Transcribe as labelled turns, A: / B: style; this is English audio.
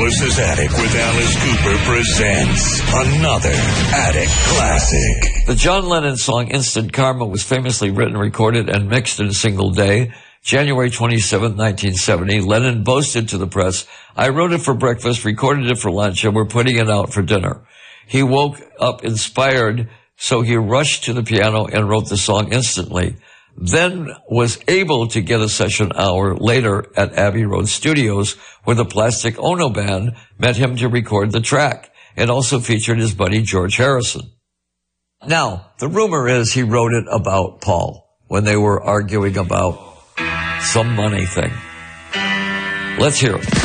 A: Alice's Attic with Alice Cooper presents another Attic Classic.
B: The John Lennon song Instant Karma was famously written, recorded, and mixed in a single day. January 27, 1970, Lennon boasted to the press, "I wrote it for breakfast, recorded it for lunch, and we're putting it out for dinner." He woke up inspired, so he rushed to the piano and wrote the song instantly. Then was able to get a session hour later at Abbey Road Studios, where the Plastic Ono Band met him to record the track. It also featured his buddy George Harrison. Now, the rumor is he wrote it about Paul when they were arguing about some money thing. Let's hear it.